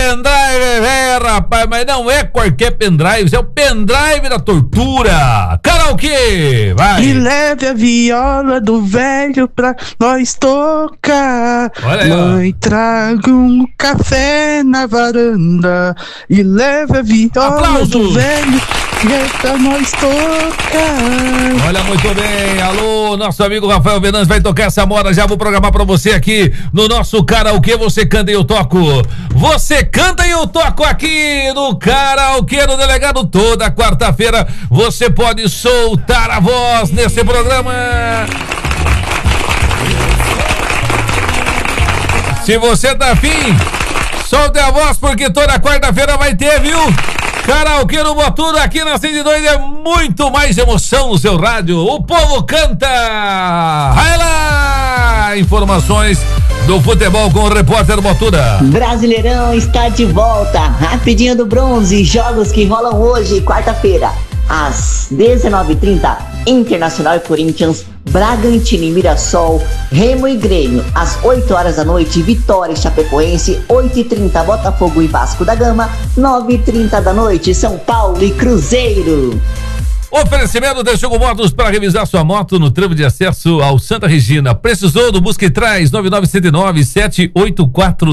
pendrive, rapaz, mas não é qualquer pendrive, é o pendrive da tortura. Karaokê, vai. E leve a viola do velho pra nós tocar. Olha aí, mãe, traga um café na varanda. E leve a viola do velho que é pra nós tocar. Olha, muito bem. Alô, nosso amigo Rafael Venâncio vai tocar essa moda. Já vou programar pra você aqui no nosso Karaokê. Você canta e eu toco. Você canta e eu toco aqui no Karaokê do Delegado. Toda quarta-feira você pode soltar a voz nesse programa. Se você tá afim, solte a voz, porque toda quarta-feira vai ter, viu? Karaokê no Botudo aqui na 102 é muito mais emoção no seu rádio. O povo canta! Vai lá! Informações do futebol com o repórter Botuda. Brasileirão está de volta. Rapidinho do Bronze. Jogos que rolam hoje, quarta-feira, às 19h30, Internacional e Corinthians, Bragantino e Mirassol, Remo e Grêmio, às 8 horas da noite, Vitória e Chapecoense, 8h30, Botafogo e Vasco da Gama, 9h30 da noite, São Paulo e Cruzeiro. Oferecimento da Chugo Motos para revisar sua moto no tramo de acesso ao Santa Regina. Precisou do Busca e Traz 9979-784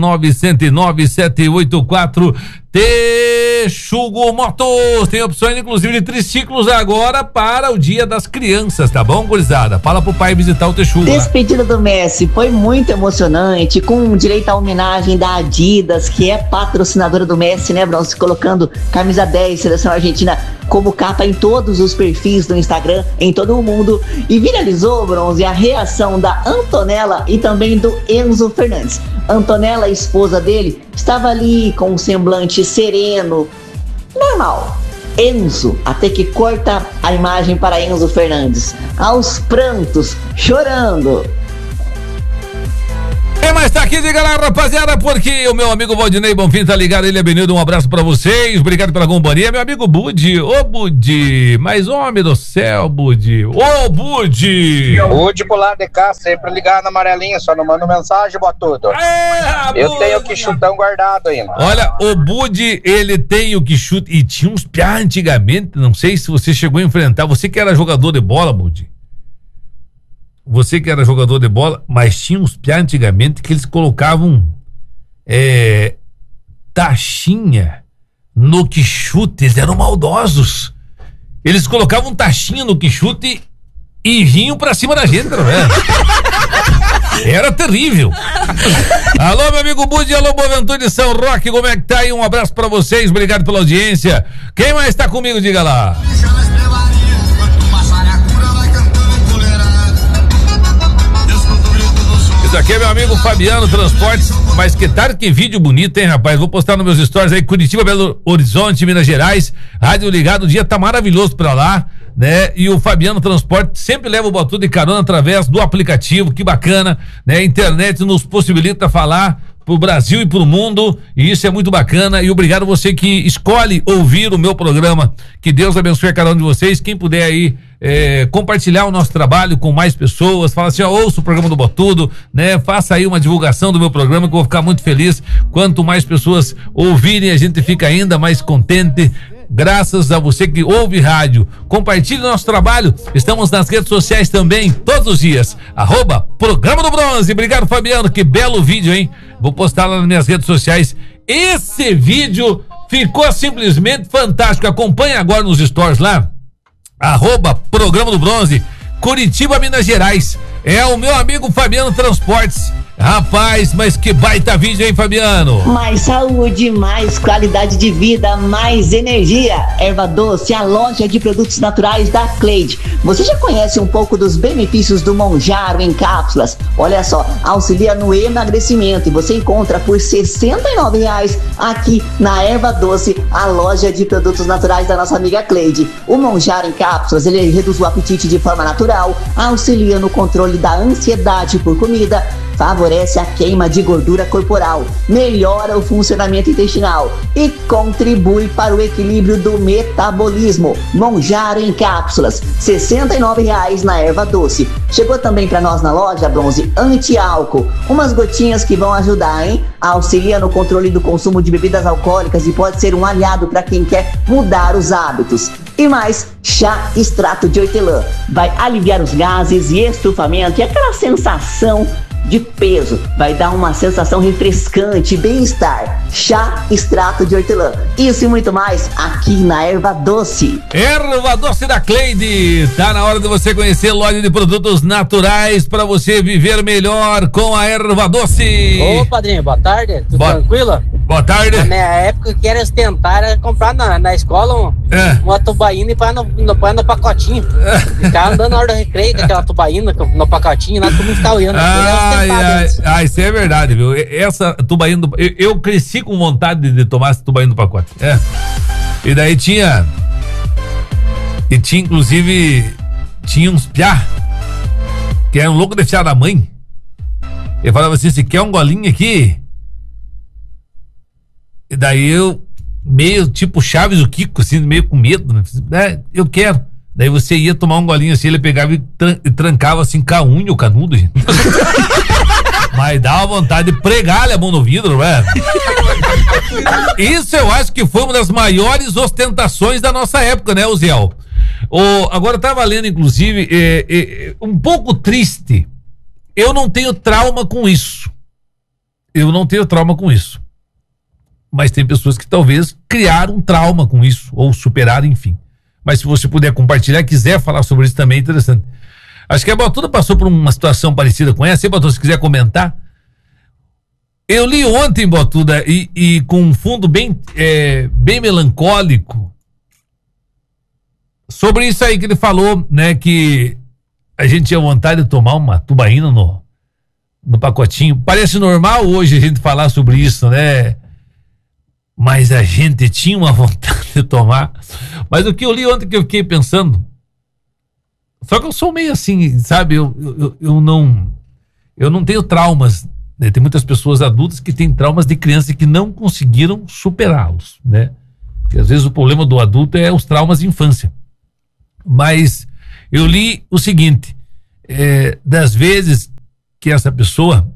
9979-784. Texugo Motos tem opções inclusive de triciclos agora para o Dia das Crianças, tá bom, gurizada? Fala pro pai visitar o Texugo. Despedida do Messi foi muito emocionante, com direito à homenagem da Adidas, que é patrocinadora do Messi, né, Bronze? Colocando camisa 10, Seleção Argentina, como capa em todos os perfis do Instagram, em todo o mundo. E viralizou, Bronze, a reação da Antonella e também do Enzo Fernandes. Antonella, a esposa dele, estava ali com um semblante sereno, normal. Enzo, até que corta a imagem para Enzo Fernandes, aos prantos, chorando. Quem mais tá aqui? Diga lá, rapaziada, porque o meu amigo Valdinei Bonfim tá ligado, ele é Benildo, um abraço pra vocês, obrigado pela companhia, meu amigo Budi, ô Budi, mas homem do céu, Budi, ô Budi. Budi pro lado de cá, sempre ligado na amarelinha, só não manda mensagem, Botudo. Eu tenho que chutão guardado ainda. Olha, o Budi, ele tem o que chuta, e tinha uns piá antigamente, não sei se você chegou a enfrentar, você que era jogador de bola, Budi. Você que era jogador de bola, mas tinha uns piá antigamente que eles colocavam taxinha no que chute, eles eram maldosos. Eles colocavam taxinha no que chute e vinham pra cima da gente, né? Era terrível. Alô, meu amigo Budi, alô, Boaventura de São Roque, como é que tá aí? Um abraço pra vocês, obrigado pela audiência. Quem mais tá comigo, diga lá. Isso aqui é meu amigo Fabiano Transportes, mas que tarde, que vídeo bonito, hein, rapaz? Vou postar nos meus stories aí, Curitiba, Belo Horizonte, Minas Gerais, rádio ligado, o dia tá maravilhoso pra lá, né? E o Fabiano Transportes sempre leva o Botudo de carona através do aplicativo, que bacana, né? A internet nos possibilita falar pro Brasil e pro mundo, e isso é muito bacana, e obrigado você que escolhe ouvir o meu programa, que Deus abençoe a cada um de vocês, quem puder aí compartilhar o nosso trabalho com mais pessoas, fala assim, ó, ouça o programa do Botudo, né, faça aí uma divulgação do meu programa, que eu vou ficar muito feliz, quanto mais pessoas ouvirem, a gente fica ainda mais contente, graças a você que ouve rádio. Compartilhe o nosso trabalho, estamos nas redes sociais também, todos os dias, @Programa do Bronze. Obrigado, Fabiano, que belo vídeo, hein? Vou postar lá nas minhas redes sociais. Esse vídeo ficou simplesmente fantástico, acompanhe agora nos stories lá, @Programa do Bronze, Curitiba, Minas Gerais. É o meu amigo Fabiano Transportes. Rapaz, mas que baita vídeo, hein, Fabiano? Mais saúde, mais qualidade de vida, mais energia. Erva Doce, a loja de produtos naturais da Cleide. Você já conhece um pouco dos benefícios do Monjaro em cápsulas? Olha só, auxilia no emagrecimento e você encontra por R$69 aqui na Erva Doce, a loja de produtos naturais da nossa amiga Cleide. O Monjaro em cápsulas, ele reduz o apetite de forma natural, auxilia no controle da ansiedade por comida, favorece a queima de gordura corporal, melhora o funcionamento intestinal e contribui para o equilíbrio do metabolismo. Monjaro em cápsulas, R$ 69,00 na erva doce. Chegou também para nós na loja, Bronze, anti-álcool, umas gotinhas que vão ajudar, hein? Auxilia no controle do consumo de bebidas alcoólicas e pode ser um aliado para quem quer mudar os hábitos. E mais, chá extrato de hortelã. Vai aliviar os gases e estufamento e aquela sensação de peso. Vai dar uma sensação refrescante, bem-estar. Chá extrato de hortelã. Isso e muito mais aqui na Erva Doce. Erva Doce da Cleide. Tá na hora de você conhecer a loja de produtos naturais para você viver melhor com a Erva Doce. Ô, padrinho, boa tarde. Tudo tranquilo? Boa tarde. Na minha época, que era tentar era comprar na escola uma tubaína e pôr no pacotinho. Ficava andando na hora do recreio com aquela tubaína no pacotinho, lá todo mundo ficava olhando. Isso é verdade, viu? Essa tubaína, eu cresci com vontade de tomar essa tubaína do pacote. E daí tinha inclusive uns piá que eram loucos de fiar da mãe. Ele falava assim: se quer um golinho aqui? E daí eu, meio tipo Chaves o Kiko, assim, meio com medo, né? Eu quero. Daí você ia tomar um golinho assim, ele pegava e trancava assim com a unha, o canudo, gente. Mas dava vontade de pregar a mão no vidro, né? Isso eu acho que foi uma das maiores ostentações da nossa época, né, Uziel? Agora eu tava lendo, inclusive, um pouco triste. Eu não tenho trauma com isso. Mas tem pessoas que talvez criaram um trauma com isso, ou superaram, enfim. Mas se você puder compartilhar, quiser falar sobre isso também, é interessante. Acho que a Botuda passou por uma situação parecida com essa. E, Botuda, se quiser comentar. Eu li ontem, Botuda, e com um fundo bem melancólico, sobre isso aí que ele falou, né, que a gente tinha vontade de tomar uma tubaína no pacotinho. Parece normal hoje a gente falar sobre isso, né? Mas a gente tinha uma vontade de tomar. Mas o que eu li ontem que eu fiquei pensando, só que eu sou meio assim, sabe? Eu não tenho traumas, né? Tem muitas pessoas adultas que têm traumas de criança e que não conseguiram superá-los, né? Porque às vezes o problema do adulto é os traumas de infância. Mas eu li o seguinte, das vezes que essa pessoa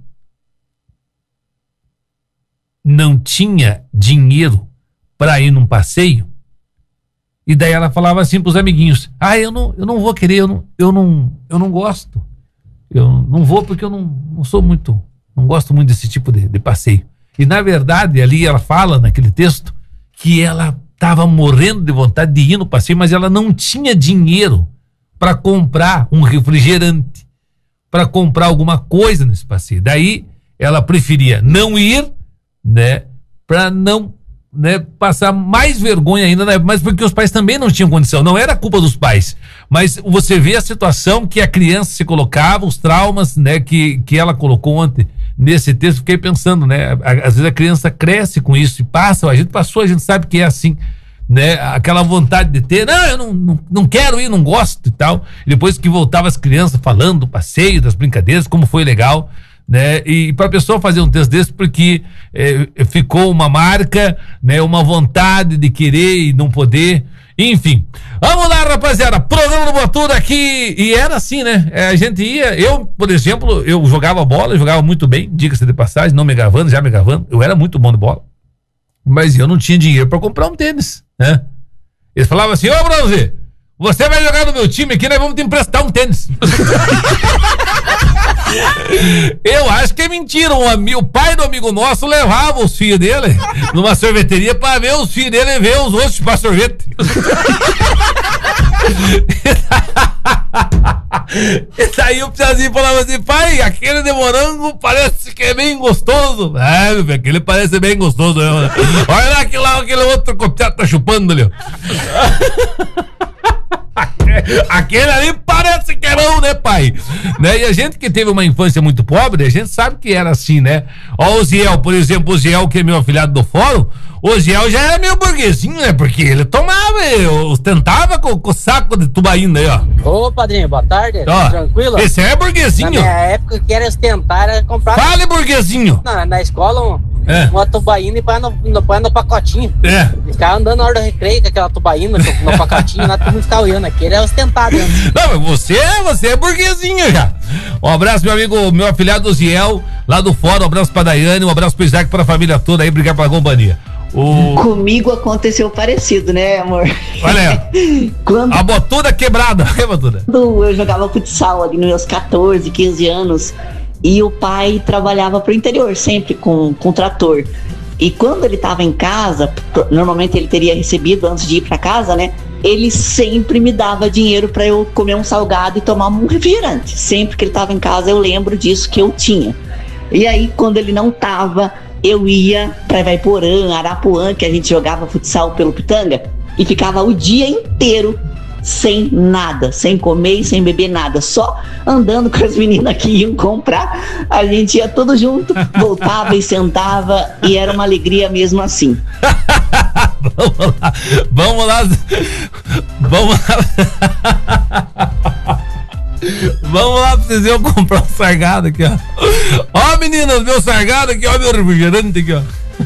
não tinha dinheiro para ir num passeio, e daí ela falava assim pros amiguinhos: eu não vou querer, eu não gosto, eu não vou porque eu não gosto muito desse tipo de passeio. E na verdade ali ela fala naquele texto que ela estava morrendo de vontade de ir no passeio, mas ela não tinha dinheiro para comprar um refrigerante, para comprar alguma coisa nesse passeio. Daí ela preferia não ir, né, para não, né, passar mais vergonha ainda, né, mas porque os pais também não tinham condição. Não era culpa dos pais, mas você vê a situação que a criança se colocava, os traumas, né, que ela colocou ontem nesse texto. Fiquei pensando, né, às vezes a criança cresce com isso e passa, a gente sabe que é assim, né, aquela vontade de ter, eu não quero ir, não gosto e tal, e depois que voltava as crianças falando do passeio, das brincadeiras, como foi legal, né? E para a pessoa fazer um texto desse, porque ficou uma marca, né? Uma vontade de querer e não poder, enfim. Vamos lá, rapaziada, programa do Botuda aqui, e era assim, né? A gente ia, eu, por exemplo, eu jogava bola, eu jogava muito bem, diga-se de passagem, não me gravando, já me gravando, eu era muito bom de bola, mas eu não tinha dinheiro para comprar um tênis, né? Eles falavam assim: ô Bronze, você vai jogar no meu time aqui, nós vamos te emprestar um tênis. Eu acho que é mentira. O pai do amigo nosso levava os filhos dele numa sorveteria para ver os filhos dele ver os outros para sorvete. E daí o Piazinho falava assim: pai, aquele de morango parece que é bem gostoso. Meu filho, aquele parece bem gostoso, né? Olha lá aquele outro copiado tá chupando ali. Aquele ali parece que é bom, né, pai? Né? E a gente que teve uma infância muito pobre, a gente sabe que era assim, né? Ó, o Ziel, por exemplo, o Ziel, que é meu afilhado do fórum, o Ziel já era meio burguesinho, né? Porque ele tomava, ostentava com o saco de tubaína aí, ó. Ô, padrinho, boa tarde. Ó, tranquilo? Esse é burguesinho. Na minha época que era ostentar, era comprar. Fale, burguesinho. Na escola, uma tubaína e põe no pacotinho. Ficava andando na hora do recreio com aquela tubaína no pacotinho, lá todo mundo ficava olhando. Aquele é ostentado. Não, mas você é burguesinho já. Um abraço, meu amigo, meu afilhado Ziel, lá do fórum. Um abraço pra Daiane, um abraço pro Isaac, pra família toda aí. Obrigado pela companhia. Comigo aconteceu parecido, né, amor? Olha aí. A botuda quebrada. Botuda? Eu jogava futsal ali nos meus 14, 15 anos. E o pai trabalhava pro interior, sempre com trator. E quando ele tava em casa, normalmente ele teria recebido antes de ir pra casa, né? Ele sempre me dava dinheiro para eu comer um salgado e tomar um refrigerante. Sempre que ele tava em casa, eu lembro disso que eu tinha. E aí, quando ele não tava, eu ia pra Ivaiporã, Arapuã, que a gente jogava futsal pelo Pitanga, e ficava o dia inteiro sem nada, sem comer e sem beber nada, só andando com as meninas que iam comprar. A gente ia tudo junto, voltava e sentava, e era uma alegria mesmo assim. Vamos lá. Vamos lá pra vocês verem eu comprar um sargado aqui, ó. Ó, meninas, meu sargado aqui, ó, meu refrigerante aqui, ó.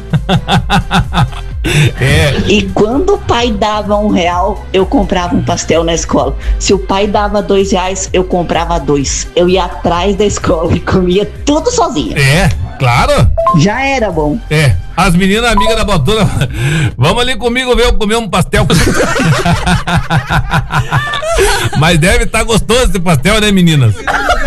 E quando o pai dava R$1, eu comprava um pastel na escola. Se o pai dava R$2, eu comprava 2. Eu ia atrás da escola e comia tudo sozinha. Claro. Já era bom. As meninas amigas da Botona, vamos ali comigo ver eu comer um pastel. Mas deve estar gostoso esse pastel, né, meninas?